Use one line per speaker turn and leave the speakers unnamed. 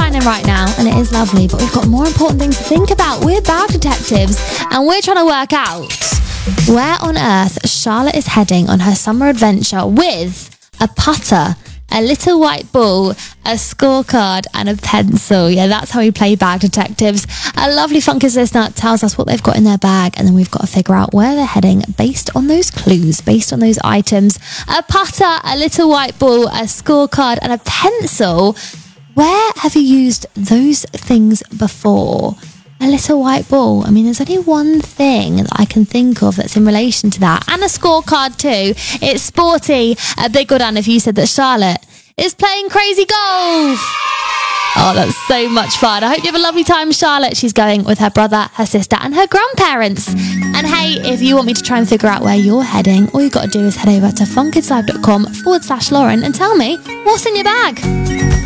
shining right now, and it is lovely, but we've got more important things to think about. We're bag detectives, and we're trying to work out where on earth Charlotte is heading on her summer adventure with a putter, a little white ball, a scorecard and a pencil. Yeah, that's how we play bag detectives. A lovely Funkers listener tells us what they've got in their bag, and then we've got to figure out where they're heading based on those clues, based on those items. A putter, a little white ball, a scorecard and a pencil. Where have you used those things before? A little white ball. I mean, there's only one thing that I can think of that's in relation to that. And a scorecard too. It's sporty. A big well done if you said that Charlotte is playing crazy golf. Oh, that's so much fun. I hope you have a lovely time, Charlotte. She's going with her brother, her sister and her grandparents. And hey, if you want me to try and figure out where you're heading, all you've got to do is head over to funkidslive.com/Lauren and tell me what's in your bag.